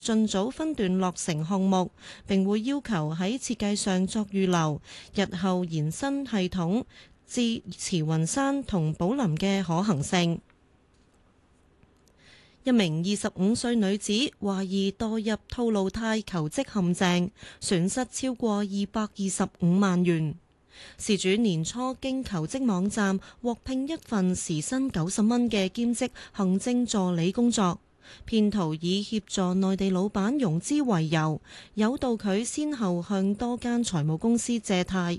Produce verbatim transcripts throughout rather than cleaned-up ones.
盡早分段落成項目，並會要求喺設計上作預留，日後延伸系統至慈雲山同寶林嘅可行性。一名二十五歲女子懷疑墮入套路貸求職陷阱，損失超過二百二十五萬元。事主年初經求職網站獲聘一份時薪九十蚊嘅兼職行政助理工作，騙徒以協助內地老闆融資為由，誘導佢先後向多間財務公司借貸。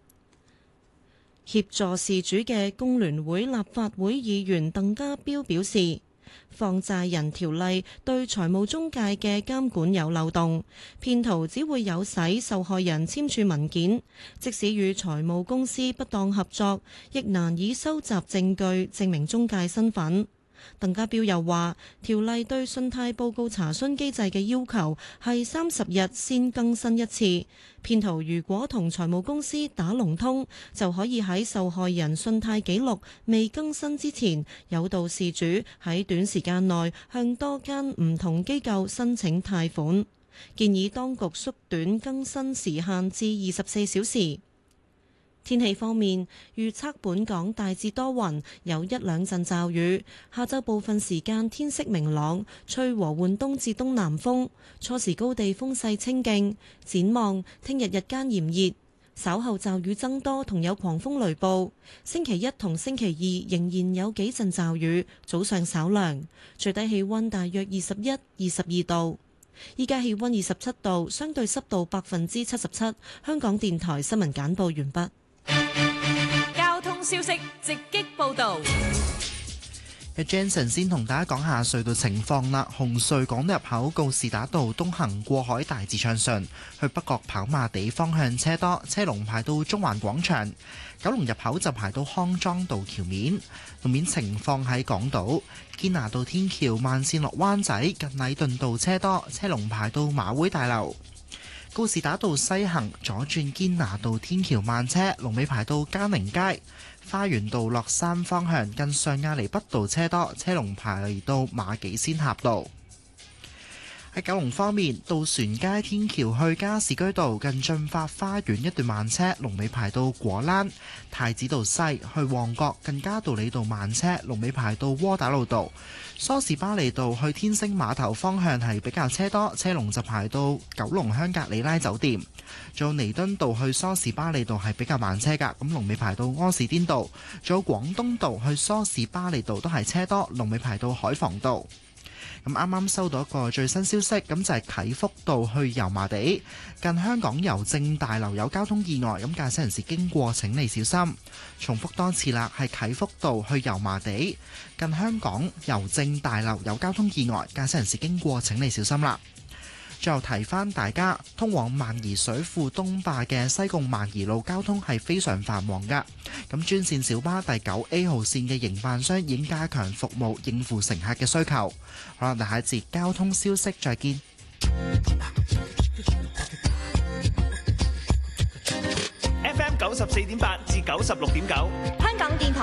協助事主嘅工聯會立法會議員鄧家彪表示，放債人條例對財務中介嘅監管有漏洞，騙徒只會誘使受害人簽署文件，即使與財務公司不當合作，亦難以收集證據證明中介身份。鄧家彪又話，條例對信貸報告查詢機制嘅要求係三十日先更新一次，騙徒如果同財務公司打龍通，就可以喺受害人信貸記錄未更新之前，誘導事主喺短時間內向多間唔同機構申請貸款。建議當局縮短更新時限至二十四小時。天氣方面，預測本港大致多雲，有一兩陣驟雨。下晝部分時間天色明朗，吹和緩東至東南風，初時高地風勢清勁。展望聽日日間炎熱，稍後驟雨增多同有狂風雷暴。星期一同星期二仍然有幾陣驟雨，早上稍涼，最低氣溫大約二十一、二十二度。依家氣溫二十七度，相對濕度百分之七十七。香港電台新聞簡報完畢。 交通消息直擊報道。 Jensen 先同大家講下隧道情況啦。紅隧港島入口告士打道東行過海大致暢順，去北角跑馬地方向車多，車龍排到中環廣場。九龍入口就排到康莊道橋面。路面情況喺港島堅拿道天橋慢線落灣仔近禮頓道車多，車龍排到馬會大樓。告士打道西行左轉堅拿道天橋慢車，龍尾排到嘉寧街。花園道落山方向近上亞厘畢道車多，車龍排到馬己仙峽道。喺九龍方面，渡船街天橋去加士居道近駿發花園一段慢車，龍尾排到果欄。太子道西去旺角近嘉道理道慢車，龍尾排到窩打老道。梳士巴利道去天星碼頭方向係比較車多，車龍就排到九龍香格里拉酒店。仲有彌敦道去梳士巴利道係比較慢車㗎，咁龍尾排到柯士甸道。仲有廣東道去梳士巴利道都係車多，龍尾排到海防道。咁啱啱收到一個最新消息，咁就係啟福道去油麻地近香港郵政大樓有交通意外，咁駕駛人士經過請你小心。重複多次啦，係啟福道去油麻地近香港郵政大樓有交通意外，駕駛人士經過請你小心啦。最後提翻大家，通往萬宜水庫東壩嘅西貢萬宜路交通係非常繁忙噶。咁專線小巴第九 A 號線嘅營辦商已經加強服務，應付乘客嘅需求。好啦，下一節交通消息再見。 F M 九十四點八至九十六點九， 香港電台。